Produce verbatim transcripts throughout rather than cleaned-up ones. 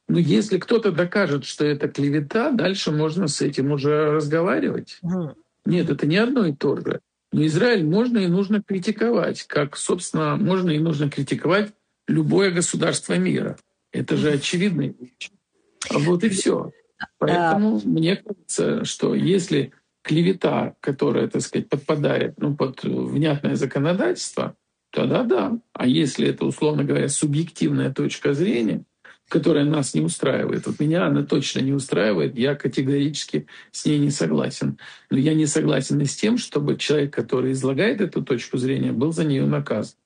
Ну, если кто-то докажет, что это клевета, дальше можно с этим уже разговаривать. Мгм. Нет, это не одно и то же. Но Израиль можно и нужно критиковать, как, собственно, можно и нужно критиковать любое государство мира. Это же очевидная вещь. Вот и все. А, Поэтому мне кажется, что если клевета, которая, так сказать, подпадает, ну, под внятное законодательство, тогда да. А если это, условно говоря, субъективная точка зрения, которая нас не устраивает, вот меня она точно не устраивает, я категорически с ней не согласен. Но я не согласен и с тем, чтобы человек, который излагает эту точку зрения, был за нее наказан.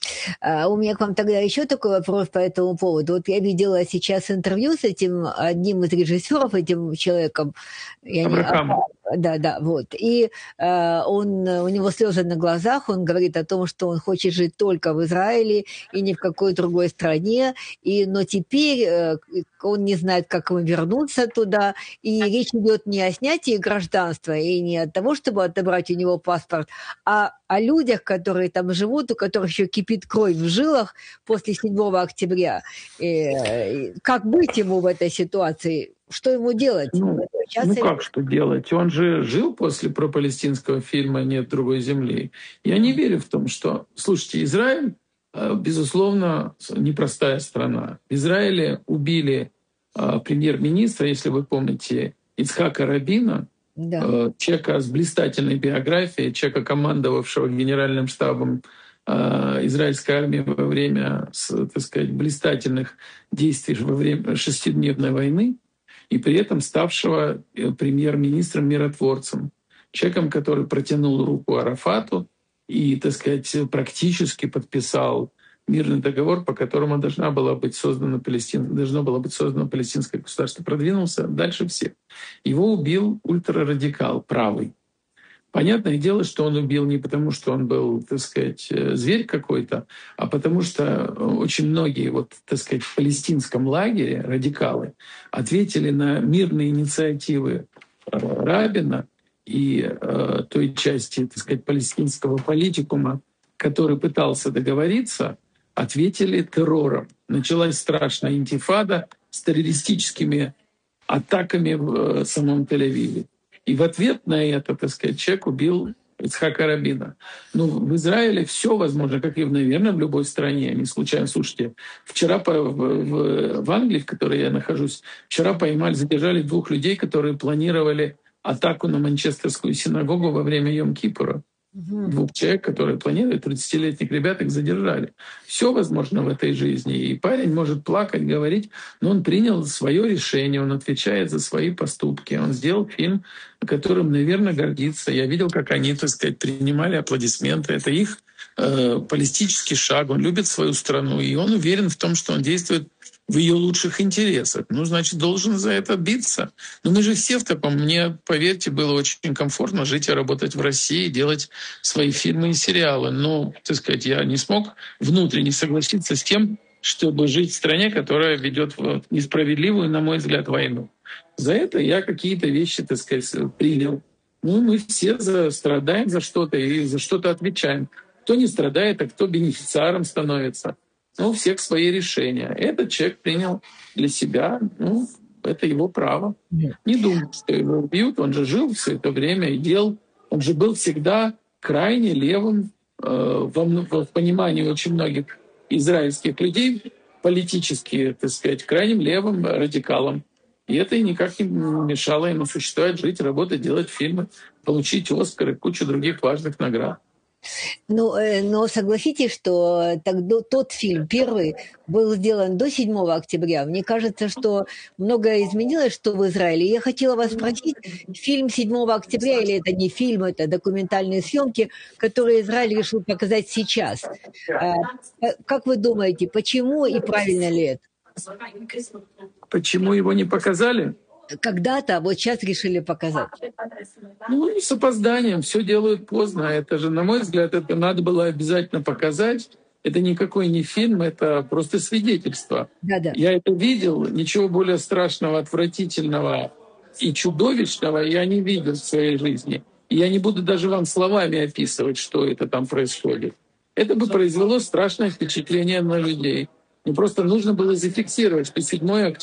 а у меня к вам тогда еще такой вопрос по этому поводу. Вот я видела сейчас интервью с этим одним из режиссеров, этим человеком. Я не, а, Абракам. да, да, вот. И э, он, у него слезы на глазах, он говорит о том, что он хочет жить только в Израиле и ни в какой другой стране. И, но теперь э, он не знает, как ему вернуться туда. И речь идет не о снятии гражданства и не от того, чтобы отобрать у него паспорт, а о людях, которые там живут, у которых еще кипит кровь в жилах после седьмого октября. И, как быть ему в этой ситуации? Что ему делать? Ну, ну как что делать? Он же жил после пропалестинского фильма «Нет другой земли». Я не верю в том, что... Слушайте, Израиль, безусловно, непростая страна. В Израиле убили премьер-министра, если вы помните, Ицхака Рабина, Да. человека с блистательной биографией, человека, командовавшего генеральным штабом израильской армии во время, так сказать, блистательных действий во время шестидневной войны, и при этом ставшего премьер-министром, миротворцем, человеком, который протянул руку Арафату и, так сказать, практически подписал мирный договор, по которому должна была быть создана Палестин, должно было быть создано палестинское государство, продвинулся дальше всех. Его убил ультрарадикал, правый. Понятное дело, что он убил не потому, что он был, так сказать, зверь какой-то, а потому что очень многие, вот, так сказать, в палестинском лагере радикалы ответили на мирные инициативы Рабина и э, той части, так сказать, палестинского политикума, который пытался договориться, ответили террором. Началась страшная интифада с террористическими атаками в самом Тель-Авиве. И в ответ на это, так сказать, человек убил Ицхака Рабина. Ну, в Израиле все возможно, как и, наверное, в любой стране. Не случайно, слушайте, вчера по, в, в, в Англии, в которой я нахожусь, вчера поймали, задержали двух людей, которые планировали атаку на Манчестерскую синагогу во время Йом-Кипура. Угу. Двух человек, которые планировали, тридцатилетних ребят, их задержали. Все возможно в этой жизни. И парень может плакать, говорить, но он принял свое решение, он отвечает за свои поступки. Он сделал фильм, которым, наверное, гордится. Я видел, как они, так сказать, принимали аплодисменты. Это их э, политический шаг. Он любит свою страну, и он уверен в том, что он действует в ее лучших интересах. Ну, значит, должен за это биться. Но мы же все в таком. Мне, поверьте, было очень комфортно жить и работать в России, делать свои фильмы и сериалы. Но, так сказать, я не смог внутренне согласиться с тем, чтобы жить в стране, которая ведет несправедливую, на мой взгляд, войну. За это я какие-то вещи, так сказать, принял. Ну, мы все за, страдаем за что-то и за что-то отвечаем. Кто не страдает, а кто бенефициаром становится. Ну, у всех свои решения. Этот человек принял для себя, ну, это его право. Не думаю, что его убьют. Он же жил все это время и делал. Он же был всегда крайне левым э, во, в понимании очень многих израильских людей, политически, так сказать, крайним левым радикалом. И это никак не мешало ему существовать, жить, работать, делать фильмы, получить Оскар и кучу других важных наград. Ну, э, но согласитесь, что тогда, тот фильм, первый, был сделан до седьмого октября. Мне кажется, что многое изменилось, что в Израиле. Я хотела вас спросить, фильм седьмого октября, или это не фильм, это документальные съемки, которые Израиль решил показать сейчас. Э, как вы думаете, почему и правильно ли это? Почему его не показали? Когда-то, вот сейчас решили показать. Ну, с опозданием, все делают поздно. Это же, на мой взгляд, это надо было обязательно показать. Это никакой не фильм, это просто свидетельство. Да-да. Я это видел, ничего более страшного, отвратительного и чудовищного я не видел в своей жизни. И я не буду даже вам словами описывать, что это там происходит. Это бы произвело страшное впечатление на людей. Мне просто нужно было зафиксировать, что седьмое октября